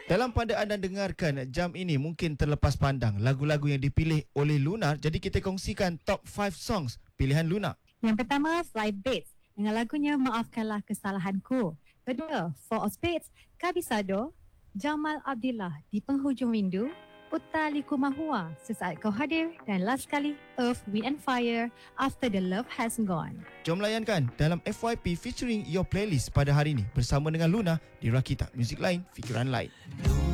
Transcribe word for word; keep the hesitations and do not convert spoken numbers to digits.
Dalam pada anda dengarkan jam ini mungkin terlepas pandang lagu-lagu yang dipilih oleh Luna. Jadi kita kongsikan top lima songs pilihan Luna. Yang pertama, Slide Bates dengan lagunya Maafkanlah Kesalahanku. Kedua, Four of Spades, Kabisado, Jamal Abdillah, Di Penghujung Rindu, Uta Liku Mahua, Sesaat Kau Hadir, dan last sekali, Earth, Wind and Fire, After the Love Has Gone. Jom layankan dalam F Y P featuring Your Playlist pada hari ini bersama dengan Luna di Rakita Music Lain, Fikiran Lain.